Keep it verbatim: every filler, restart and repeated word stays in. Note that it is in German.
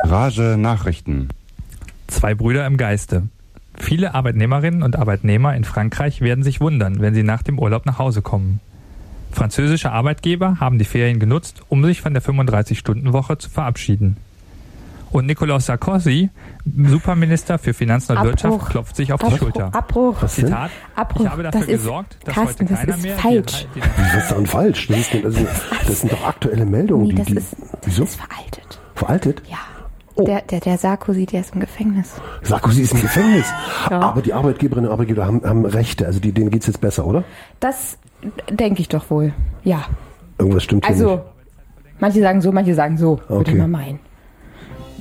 Rage Nachrichten. Zwei Brüder im Geiste. Viele Arbeitnehmerinnen und Arbeitnehmer in Frankreich werden sich wundern, wenn sie nach dem Urlaub nach Hause kommen. Französische Arbeitgeber haben die Ferien genutzt, um sich von der fünfunddreißig-Stunden-Woche zu verabschieden. Und Nicolas Sarkozy, Superminister für Finanzen und Abbruch. Wirtschaft, klopft sich auf Abbruch. die Schulter. Abbruch. Zitat, Abbruch. ich habe dafür das ist, gesorgt, dass Carsten, heute keiner das ist mehr... falsch. Die, die, Was ist denn falsch? Das, ist, das, sind, das sind doch aktuelle Meldungen. Nee, die, das, die, ist, das wieso? ist veraltet. Veraltet? Ja. Oh. Der, der, der Sarkozy, der ist im Gefängnis. Sarkozy ist im Gefängnis. Ja. Aber die Arbeitgeberinnen und Arbeitgeber haben, haben Rechte. Also die, denen geht's jetzt besser, oder? Das denke ich doch wohl. Ja. Irgendwas stimmt hier Also, nicht. manche sagen so, manche sagen so. Würde Okay. ich mal meinen.